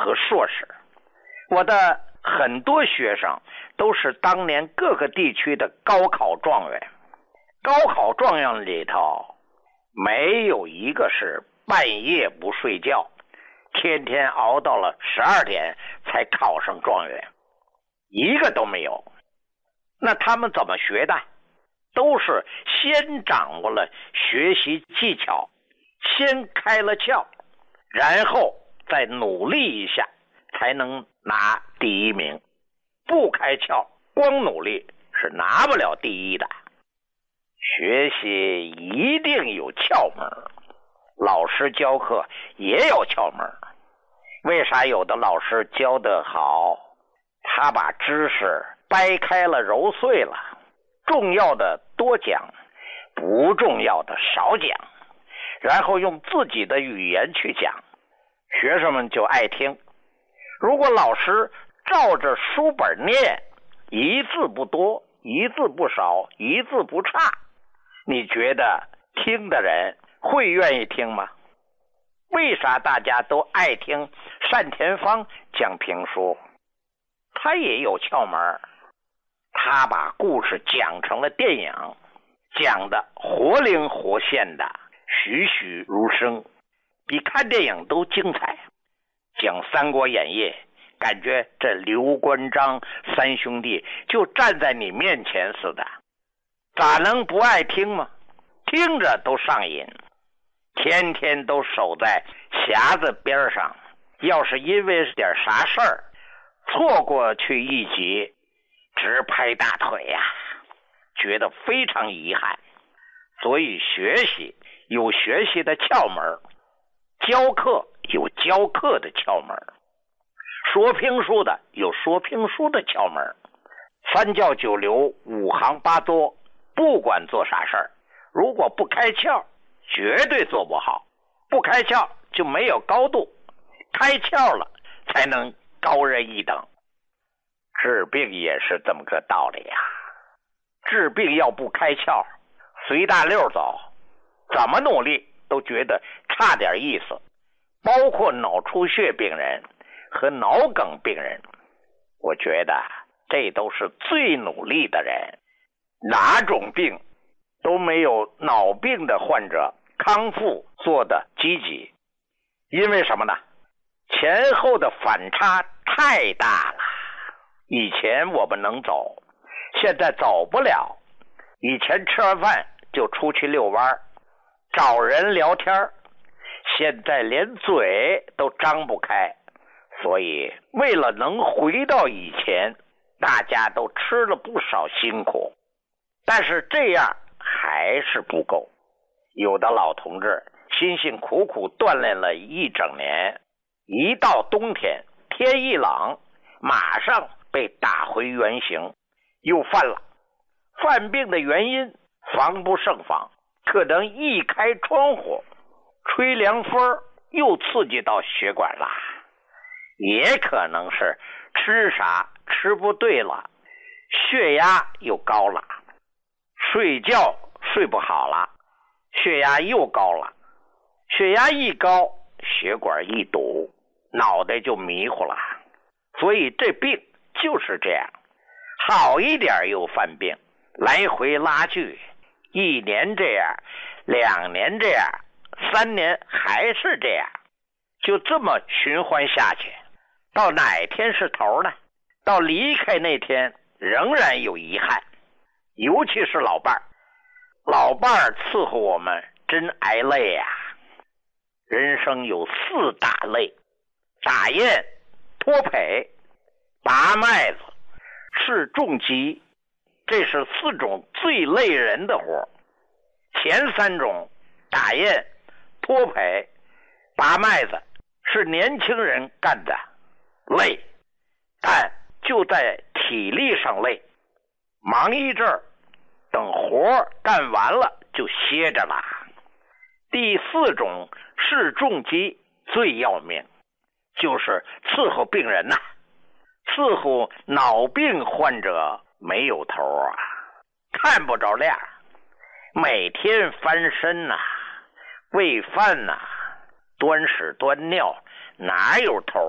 和硕士。我的很多学生都是当年各个地区的高考状元，高考状元里头没有一个是半夜不睡觉，天天熬到了12点才考上状元，一个都没有。那他们怎么学的？都是先掌握了学习技巧，先开了窍，然后再努力一下才能拿第一名。不开窍，光努力是拿不了第一的。学习一定有窍门，老师教课也有窍门。为啥有的老师教得好？他把知识掰开了揉碎了，重要的多讲，不重要的少讲，然后用自己的语言去讲，学生们就爱听。如果老师照着书本念，一字不多，一字不少，一字不差，你觉得听的人会愿意听吗？为啥大家都爱听单田芳讲评书？他也有窍门，他把故事讲成了电影，讲的活灵活现的，栩栩如生，比看电影都精彩。讲《三国演义》，感觉这刘关张三兄弟就站在你面前似的，咋能不爱听吗？听着都上瘾，天天都守在匣子边上，要是因为点啥事儿错过去一集，直拍大腿呀，觉得非常遗憾。所以学习有学习的窍门，教课有教课的窍门，说评书的有说评书的窍门。三教九流五行八作，不管做啥事儿，如果不开窍，绝对做不好。不开窍就没有高度，开窍了才能高人一等。治病也是这么个道理呀。治病要不开窍，随大溜走，怎么努力都觉得差点意思。包括脑出血病人和脑梗病人，我觉得这都是最努力的人，哪种病都没有脑病的患者康复做的积极。因为什么呢？前后的反差太大了。以前我们能走，现在走不了。以前吃完饭就出去遛弯，找人聊天，现在连嘴都张不开。所以为了能回到以前，大家都吃了不少辛苦，但是这样还是不够。有的老同志辛辛苦苦锻炼了一整年，一到冬天天一冷，马上被打回原形，又犯了。犯病的原因防不胜防，可能一开窗户吹凉风又刺激到血管了，也可能是吃啥吃不对了，血压又高了，睡觉睡不好了，血压又高了，血压一高，血管一堵，脑袋就迷糊了。所以这病就是这样，好一点又犯病，来回拉锯，1年这样，2年这样，3年还是这样，就这么循环下去，到哪天是头呢？到离开那天仍然有遗憾。尤其是老伴儿，老伴儿伺候我们真挨累呀。人生有4大累：打雁、脱圯、拔麦子、试重机，这是4种最累人的活。前3种打雁、脱圯、拔麦子是年轻人干的，累，但就在体力上累，忙一阵儿，等活干完了就歇着了。第4种试重机最要命，就是伺候病人呐，伺候脑病患者没有头啊，看不着亮，每天翻身呐，喂饭呐，端屎端尿，哪有头